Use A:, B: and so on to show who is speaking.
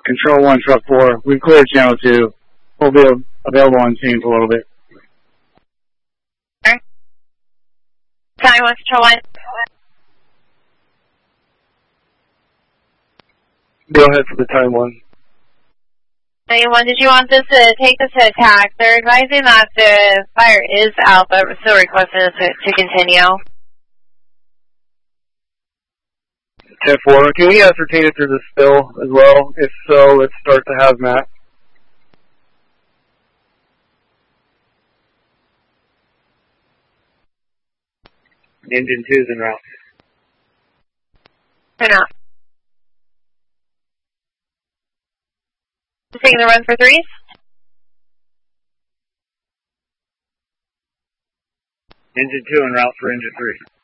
A: Control 1, Truck 4. We've cleared Channel 2. We'll be available on scene for a little bit.
B: Time 1, Control 1.
A: Go ahead for the time 1.
B: 91, did you want this to take us to attack? They're advising that the fire is out, but we're still requesting us to continue.
A: 10-4, can we ascertain if there's a spill as well? If so, let's start the hazmat. Engine 2's en route.
B: Turn out. Taking the run for 3s.
A: Engine 2 en route for engine 3.